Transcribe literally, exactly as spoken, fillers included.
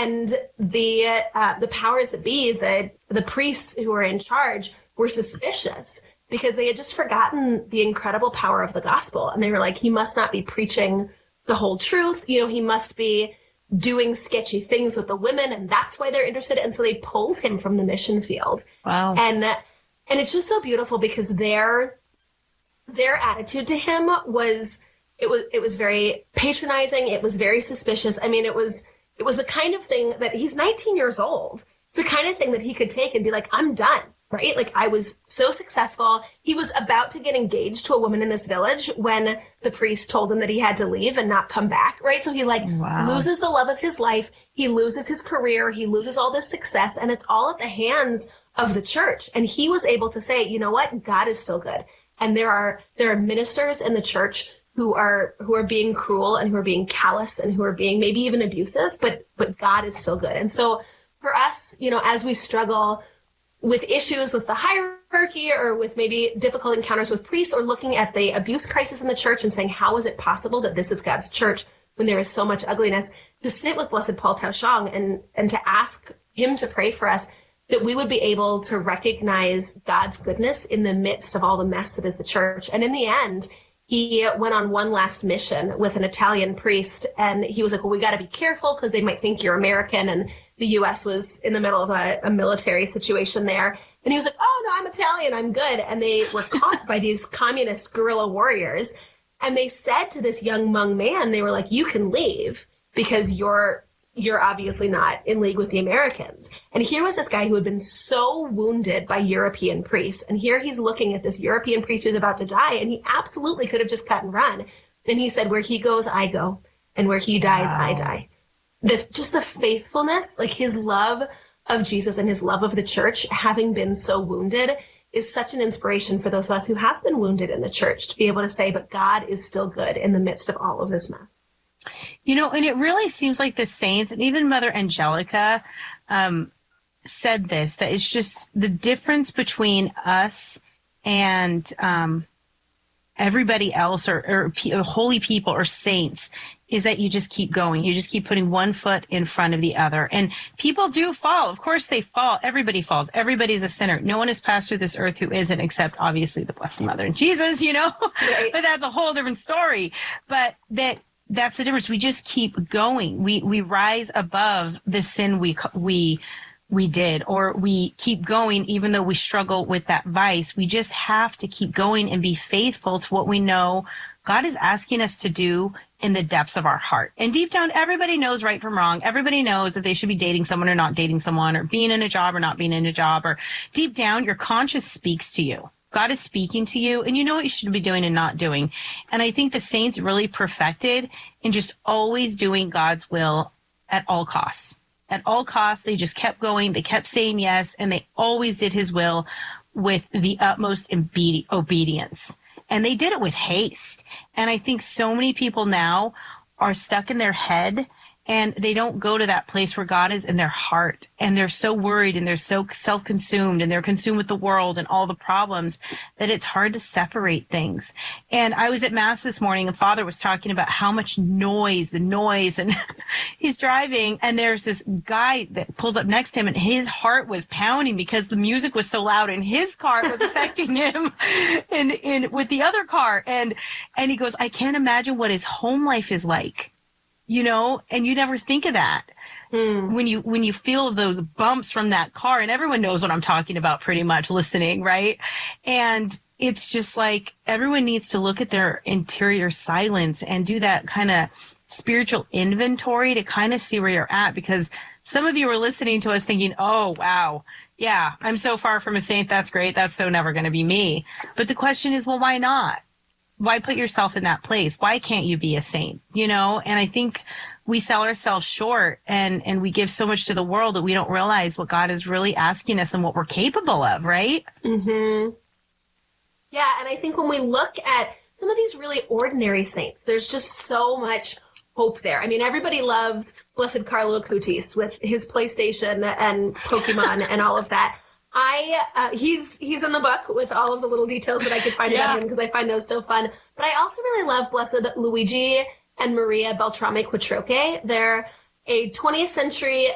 And the uh, the powers that be, the the priests who were in charge, were suspicious because they had just forgotten the incredible power of the gospel. And they were like, he must not be preaching the whole truth. You know, he must be doing sketchy things with the women, and that's why they're interested. And so they pulled him from the mission field. Wow. And and it's just so beautiful because their their attitude to him was it was it was very patronizing. It was very suspicious. I mean, it was It was the kind of thing that he's nineteen years old. It's the kind of thing that he could take and be like, I'm done, right? Like, I was so successful. He was about to get engaged to a woman in this village when the priest told him that he had to leave and not come back, right? So he like Wow. loses the love of his life. He loses his career. He loses all this success, and it's all at the hands of the church. And he was able to say, you know what? God is still good. And there are, there are ministers in the church who are who are being cruel and who are being callous and who are being maybe even abusive, but but God is still good. And so for us, you know, as we struggle with issues with the hierarchy or with maybe difficult encounters with priests, or looking at the abuse crisis in the church and saying, how is it possible that this is God's church when there is so much ugliness, to sit with Blessed Paul Tauchang and and to ask him to pray for us, that we would be able to recognize God's goodness in the midst of all the mess that is the church. And in the end, he went on one last mission with an Italian priest, and he was like, well, we got to be careful because they might think you're American. And the U S was in the middle of a, a military situation there. And he was like, oh, no, I'm Italian. I'm good. And they were caught by these communist guerrilla warriors. And they said to this young Hmong man, they were like, you can leave because you're you're obviously not in league with the Americans. And here was this guy who had been so wounded by European priests. And here he's looking at this European priest who's about to die, and he absolutely could have just cut and run. Then he said, where he goes, I go. And where he dies, Wow. I die. The, just the faithfulness, like his love of Jesus and his love of the church, having been so wounded, is such an inspiration for those of us who have been wounded in the church to be able to say, but God is still good in the midst of all of this mess. You know, and it really seems like the saints, and even Mother Angelica um, said this, that it's just the difference between us and um, everybody else, or, or p- holy people or saints, is that you just keep going. You just keep putting one foot in front of the other. And people do fall. Of course they fall. Everybody falls. Everybody's a sinner. No one has passed through this earth who isn't, except obviously the Blessed Mother and Jesus, you know, Right. But that's a whole different story. But that that's the difference. We just keep going. We we rise above the sin we we we did, or we keep going even though we struggle with that vice. We just have to keep going and be faithful to what we know God is asking us to do in the depths of our heart. And deep down, everybody knows right from wrong. Everybody knows if they should be dating someone or not dating someone, or being in a job or not being in a job, or deep down, your conscience speaks to you. God is speaking to you, and you know what you should be doing and not doing. And I think the saints really perfected in just always doing God's will at all costs. At all costs, they just kept going. They kept saying yes, and they always did his will with the utmost obedi- obedience. And they did it with haste. And I think so many people now are stuck in their head, and they don't go to that place where God is in their heart. And they're so worried, and they're so self-consumed, and they're consumed with the world and all the problems, that it's hard to separate things. And I was at Mass this morning, and Father was talking about how much noise, the noise, and he's driving, and there's this guy that pulls up next to him, and his heart was pounding because the music was so loud, and his car was affecting him in, in, with the other car. And, and he goes, I can't imagine what his home life is like. You know, and you never think of that mm. when you when you feel those bumps from that car. And everyone knows what I'm talking about pretty much listening, right? And it's just like everyone needs to look at their interior silence and do that kind of spiritual inventory to kind of see where you're at. Because some of you are listening to us thinking, oh, wow, yeah, I'm so far from a saint. That's great. That's so never going to be me. But the question is, well, why not? Why put yourself in that place? Why can't you be a saint? You know, and I think we sell ourselves short, and, and we give so much to the world that we don't realize what God is really asking us and what we're capable of, right? Mm-hmm. Yeah, and I think when we look at some of these really ordinary saints, there's just so much hope there. I mean, everybody loves Blessed Carlo Acutis with his PlayStation and Pokemon and all of that. I, uh, he's, he's in the book with all of the little details that I could find yeah. about him, because I find those so fun. But I also really love Blessed Luigi and Maria Beltrame Quattroche. They're a twentieth century